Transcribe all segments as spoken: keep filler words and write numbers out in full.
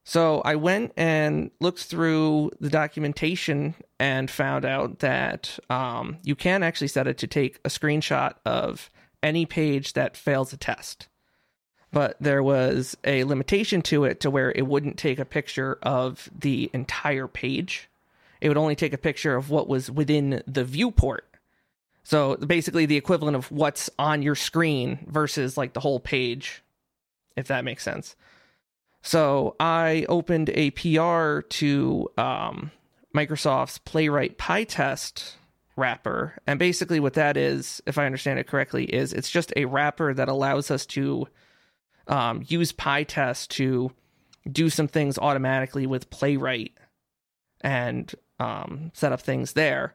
So I went and looked through the documentation and found out that um, you can actually set it to take a screenshot of any page that fails a test. But there was a limitation to it to where it wouldn't take a picture of the entire page. It would only take a picture of what was within the viewport. So basically the equivalent of what's on your screen versus like the whole page, if that makes sense. So I opened a P R to um, Microsoft's Playwright PyTest wrapper. And basically what that is, if I understand it correctly, is it's just a wrapper that allows us to um, use PyTest to do some things automatically with Playwright and um, set up things there.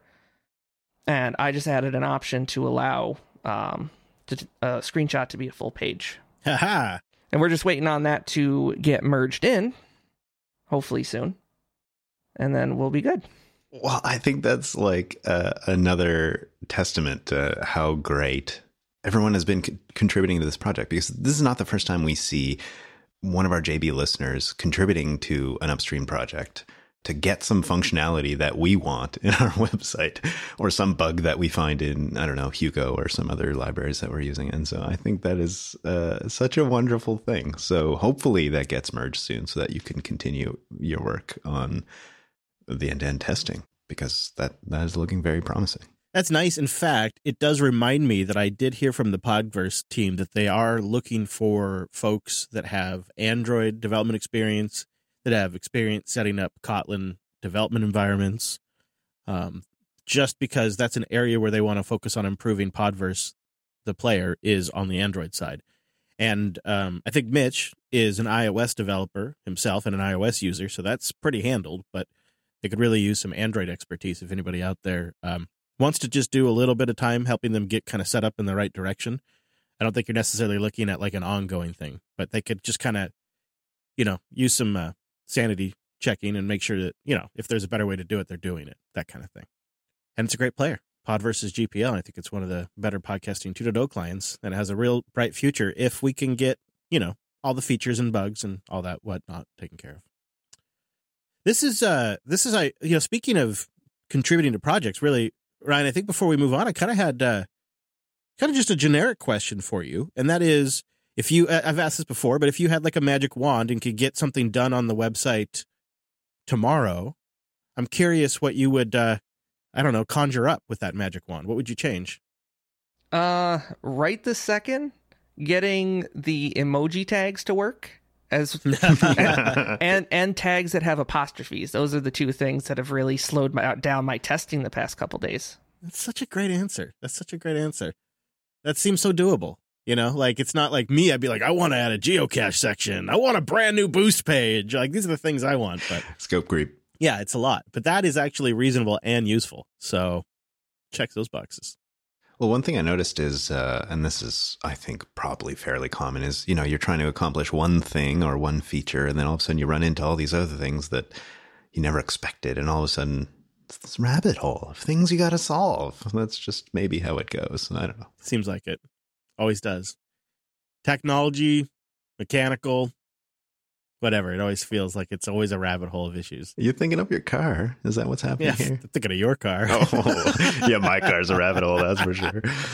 And I just added an option to allow um, to, a screenshot to be a full page. Haha. And we're just waiting on that to get merged in, hopefully soon. And then we'll be good. Well, I think that's like uh, another testament to how great everyone has been co- contributing to this project, because this is not the first time we see one of our J B listeners contributing to an upstream project to get some functionality that we want in our website, or some bug that we find in, I don't know, Hugo or some other libraries that we're using. And so I think that is uh, such a wonderful thing. So hopefully that gets merged soon so that you can continue your work on the end-to-end testing, because that, that is looking very promising. That's nice. In fact, it does remind me that I did hear from the Podverse team that they are looking for folks that have Android development experience, that have experience setting up Kotlin development environments, um, just because that's an area where they want to focus on improving Podverse, the player, is on the Android side. And um, I think Mitch is an iOS developer himself and an iOS user, so that's pretty handled, but they could really use some Android expertise if anybody out there um, wants to just do a little bit of time helping them get kind of set up in the right direction. I don't think you're necessarily looking at like an ongoing thing, but they could just kind of, you know, use some uh, sanity checking and make sure that, you know, if there's a better way to do it, they're doing it, that kind of thing. And it's a great player. Podverse is G P L. I think it's one of the better podcasting two point oh clients, and it has a real bright future if we can get, you know, all the features and bugs and all that whatnot taken care of. This is, uh, this is, I, you know, speaking of contributing to projects, really, Ryan, I think before we move on, I kind of had uh, kind of just a generic question for you, and that is, if you, I've asked this before, but if you had like a magic wand and could get something done on the website tomorrow, I'm curious what you would, uh, I don't know, conjure up with that magic wand. What would you change? Uh, right this second, getting the emoji tags to work as and, and and tags that have apostrophes. Those are the two things that have really slowed my, down my testing the past couple days. That's such a great answer. That's such a great answer. That seems so doable. You know, like, it's not like me. I'd be like, I want to add a geocache section. I want a brand new boost page. Like, these are the things I want. But Scope creep. Yeah, it's a lot. But that is actually reasonable and useful. So check those boxes. Well, one thing I noticed is, uh, and this is, I think, probably fairly common, is, you know, you're trying to accomplish one thing or one feature, and then all of a sudden you run into all these other things that you never expected. And all of a sudden, it's this rabbit hole of things you got to solve. That's just maybe how it goes. I don't know. Seems like it. Always does. Technology, mechanical, whatever. It always feels like it's always a rabbit hole of issues. You're thinking of your car. Is that what's happening Yeah, here? I'm thinking of your car. Oh, yeah, my car's a rabbit hole, that's for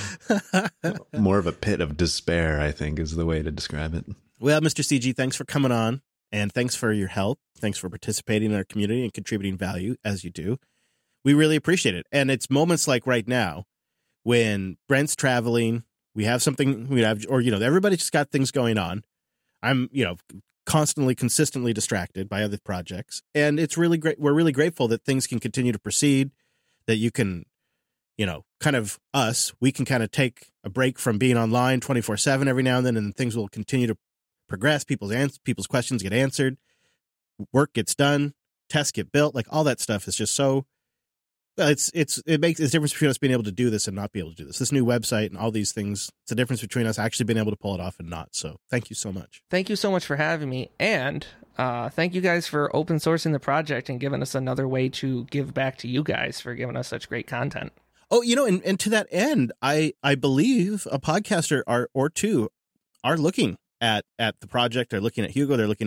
sure. More of a pit of despair, I think, is the way to describe it. Well, Mister C G, thanks for coming on, and thanks for your help. Thanks for participating in our community and contributing value, as you do. We really appreciate it. And it's moments like right now when Brent's traveling, we have something, we have, or, you know, everybody's just got things going on. I'm, you know, constantly, consistently distracted by other projects. And it's really great. We're really grateful that things can continue to proceed, that you can, you know, kind of us, we can kind of take a break from being online twenty-four seven every now and then, and things will continue to progress. People's ans- people's questions get answered, work gets done, tests get built, like all that stuff is just so, well, it's, it's, it makes it's a difference between us being able to do this and not be able to do this. This new website and all these things, it's a difference between us actually being able to pull it off and not. So thank you so much. Thank you so much for having me. And uh, thank you guys for open sourcing the project and giving us another way to give back to you guys for giving us such great content. Oh, you know, and, and to that end, I, I believe a podcaster or, or two are looking at, at the project. They're looking at Hugo. They're looking